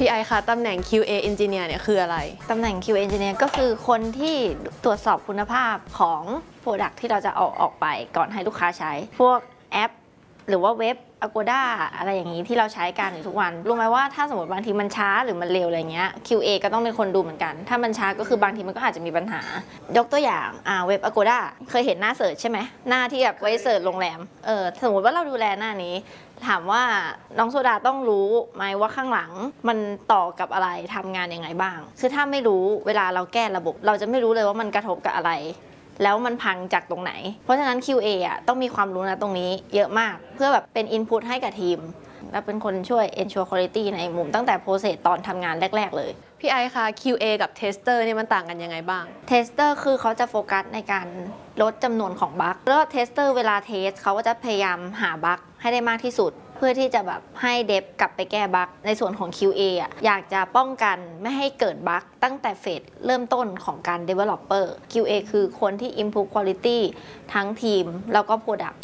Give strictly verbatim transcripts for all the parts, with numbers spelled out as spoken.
พี่ไอคะตำแหน่ง คิว เอ Engineer เนี่ยคืออะไรตำแหน่ง คิว เอ Engineer ก็คือคนที่ตรวจสอบคุณภาพของ Product ที่เราจะเอาออกไปก่อนให้ลูกค้าใช้พวกแอปหรือว่าเว็บ Agoda อะไรอย่างนี้ที่เราใช้กันอยู่ทุกวันรู้ไหมว่าถ้าสมมติบางทีมันช้าหรือมันเร็วอะไรเงี้ย คิว เอ ก็ต้องเป็นคนดูเหมือนกันถ้ามันช้าก็คือบางทีมันก็อาจจะมีปัญหายกตัวอย่างอ่าเว็บ Agoda เคยเห็นหน้าเสิร์ชใช่ไหมหน้าที่แบบไว้เสิร์ชโรงแรมเออสมมติว่าเราดูแลหน้านี้ถามว่าน้องโซดาต้องรู้ไหมว่าข้างหลังมันต่อกับอะไรทำงานยังไงบ้างคือถ้าไม่รู้เวลาเราแก้ระบบเราจะไม่รู้เลยว่ามันกระทบกับอะไรแล้วมันพังจากตรงไหนเพราะฉะนั้น คิว เอ อ่ะต้องมีความรู้นะตรงนี้เยอะมากเพื่อแบบเป็น input ให้กับทีมและเป็นคนช่วย ensure quality ในมุมตั้งแต่ process ตอนทำงานแรกๆเลยพี่ไอคะ คิว เอ กับ Tester เนี่ยมันต่างกันยังไงบ้าง Tester คือเขาจะโฟกัสในการลดจำนวนของบั๊กแล้ว Tester เวลาเทสเขาก็จะพยายามหาบั๊กให้ได้มากที่สุดเพื่อที่จะแบบให้เดฟกลับไปแก้บั๊กในส่วนของ คิว เอ อ่ะอยากจะป้องกันไม่ให้เกิดบั๊กตั้งแต่เฟสเริ่มต้นของการ Developer คิว เอ คือคนที่ improve quality ทั้งทีมแล้วก็ Product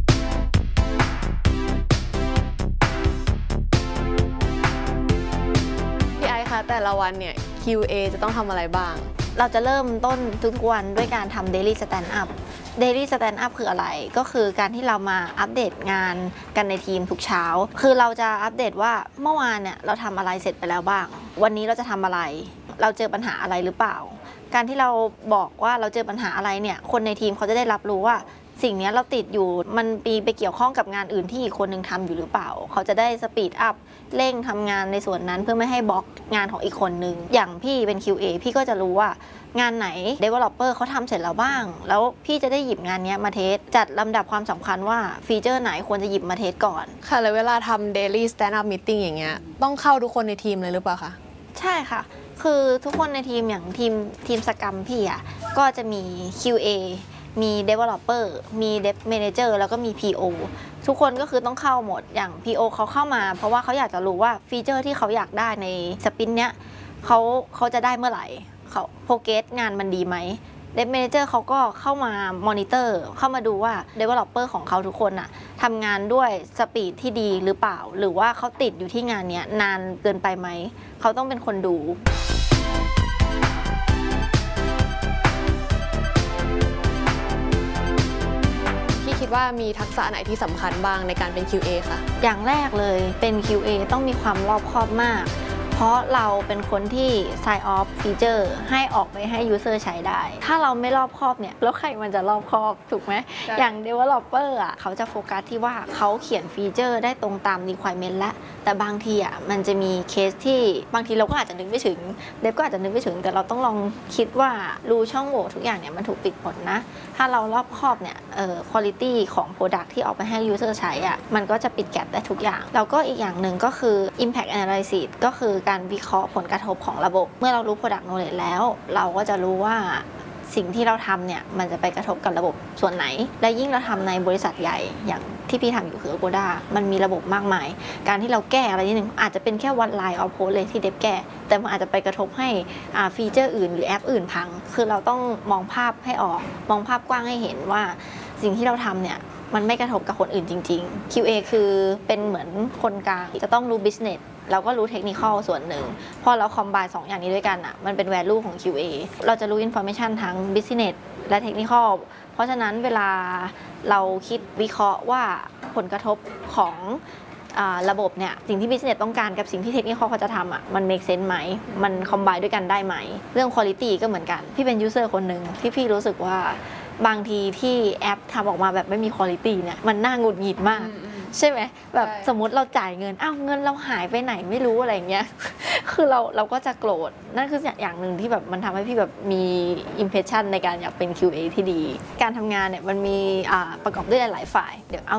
พี่ไอคะแต่ละวันเนี่ย คิว เอ จะต้องทำอะไรบ้างเราจะเริ่มต้นทุกวันด้วยการทำ Daily Stand Up Daily Stand Up คืออะไรก็คือการที่เรามาอัปเดตงานกันในทีมทุกเช้าคือเราจะอัปเดตว่าเมื่อวานเนี่ยเราทำอะไรเสร็จไปแล้วบ้างวันนี้เราจะทำอะไรเราเจอปัญหาอะไรหรือเปล่าการที่เราบอกว่าเราเจอปัญหาอะไรเนี่ยคนในทีมเขาจะได้รับรู้ว่าสิ่งนี้เราติดอยู่มันปีไปเกี่ยวข้องกับงานอื่นที่อีกคนนึงทำอยู่หรือเปล่าเขาจะได้สปีดอัพเร่งทำงานในส่วนนั้นเพื่อไม่ให้บล็อกงานของอีกคนนึงอย่างพี่เป็น คิว เอ พี่ก็จะรู้ว่างานไหน Developer เขาทำเสร็จแล้วบ้างแล้วพี่จะได้หยิบงานนี้มาเทสจัดลำดับความสำคัญว่าฟีเจอร์ไหนควรจะหยิบมาเทสก่อนค่ะแล้วเวลาทำ Daily Stand Up Meeting อย่างเงี้ยต้องเข้าทุกคนในทีมเลยหรือเปล่าคะใช่ค่ะคือทุกคนในทีมอย่างทีมทีมสกรัมพี่อ่ะก็จะมี คิว เอ มี Developer มี Dev Manager แล้วก็มี พี โอ ทุกคนก็คือต้องเข้าหมดอย่าง พี โอ เขาเข้ามาเพราะว่าเขาอยากจะรู้ว่าฟีเจอร์ที่เขาอยากได้ในสปินเนี้ยเขาเขาจะได้เมื่อไหร่เขาโปรเกรสงานมันดีไหม Dev Manager เขาก็เข้ามามอนิเตอร์เข้ามาดูว่า Developer ของเขาทุกคนอะทำงานด้วยสปีดที่ดีหรือเปล่าหรือว่าเขาติดอยู่ที่งานเนี้ยนานเกินไปไหมเขาต้องเป็นคนดูคิดว่ามีทักษะไหนที่สำคัญบ้างในการเป็น คิว เอ คะอย่างแรกเลยเป็น คิว เอ ต้องมีความรอบคอบมากเพราะเราเป็นคนที่ sign off feature ให้ออกไปให้ user ใช้ได้ถ้าเราไม่รอบคอบเนี่ยแล้วใครมันจะรอบคอบถูกไหมอย่าง developer อ่ะเขาจะโฟกัสที่ว่าเขาเขียนฟีเจอร์ได้ตรงตาม requirement แล้วแต่บางทีอ่ะมันจะมีเคสที่บางทีเราก็อาจจะนึกไม่ถึงเดฟก็อาจจะนึกไม่ถึงแต่เราต้องลองคิดว่ารูช่องโหว่ทุกอย่างเนี่ยมันถูกปิดหมดนะถ้าเรารอบคอบเนี่ยเอ่อ quality ของ product ที่ออกไปให้ user ใช้อ่ะมันก็จะปิดแก็ปได้ทุกอย่างแล้วก็อีกอย่างหนึ่งก็คือ impact analysis ก็คือการวิเคราะห์ผลกระทบของระบบเมื่อเรารู้ product knowledge แล้วเราก็จะรู้ว่าสิ่งที่เราทำเนี่ยมันจะไปกระทบกับระบบส่วนไหนและยิ่งเราทำในบริษัทใหญ่อย่างที่พี่ทำอยู่คือ Agoda มันมีระบบมากมายการที่เราแก้อะไรนิดนึงอาจจะเป็นแค่ one line of code เลยที่เดฟแก้แต่มันอาจจะไปกระทบให้ฟีเจอร์อื่นหรือแอปอื่นพังคือเราต้องมองภาพให้ออกมองภาพกว้างให้เห็นว่าสิ่งที่เราทำเนี่ยมันไม่กระทบกับคนอื่นจริงๆ คิว เอ คือเป็นเหมือนคนกลางจะต้องรู้ business เราก็รู้เทคนิคส่วนหนึ่งพอเราคอมไบน์สองอย่างนี้ด้วยกันอ่ะมันเป็น value ของ คิว เอ เราจะรู้ information ทั้ง business และเทคนิคเพราะฉะนั้นเวลาเราคิดวิเคราะห์ว่าผลกระทบของระบบเนี่ยสิ่งที่ business ต้องการกับสิ่งที่เทคนิคเขาจะทำอ่ะมัน make sense ไหมมันคอมไบน์ด้วยกันได้ไหมเรื่อง quality ก็เหมือนกันพี่เป็น user คนหนึ่งที่พี่รู้สึกว่าบางทีที่แอปทำออกมาแบบไม่มีคุณภาพเนี่ยมันน่าหงุดหงิดมากใช่ไหมแบบสมมติเราจ่ายเงินอ้าวเงินเราหายไปไหนไม่รู้อะไรเงี้ยคือเราเราก็จะโกรธนั่นคืออย่างหนึ่งที่แบบมันทำให้พี่แบบมี impression ในการอยากเป็น คิว เอ ที่ดีการทำงานเนี่ยมันมีประกอบด้วยหลายฝ่ายเดี๋ยวเอา